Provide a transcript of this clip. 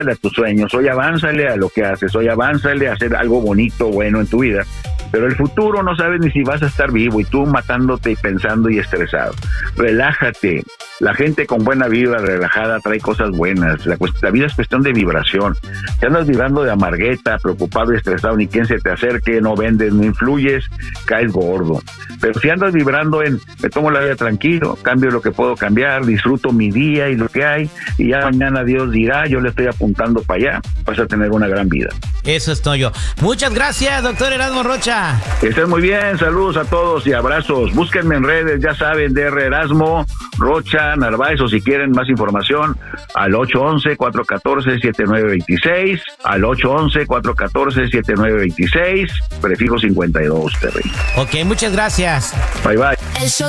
a tus sueños, hoy avánzale a lo que haces, hoy avánzale a hacer algo bonito, bueno en tu vida. Pero el futuro no sabes ni si vas a estar vivo y tú matándote y pensando y estresado. Relájate. La gente con buena vibra, relajada, trae cosas buenas. La vida es cuestión de vibración. Si andas vibrando de amargueta, preocupado y estresado, ni quien se te acerque, no vendes, no influyes, caes gordo. Pero si andas vibrando en, me tomo la vida tranquilo, cambio lo que puedo cambiar, disfruto mi día y lo que hay, y ya mañana Dios dirá, yo le estoy apuntando para allá, vas a tener una gran vida. Eso es Toño. Muchas gracias, doctor Erasmo Rocha. Que estén muy bien, saludos a todos y abrazos. Búsquenme en redes, ya saben, DR Erasmo Rocha Narváez, o si quieren más información, al 811-414-7926, al 811-414-7926, prefijo 52, Terry. Ok, muchas gracias. Bye, bye.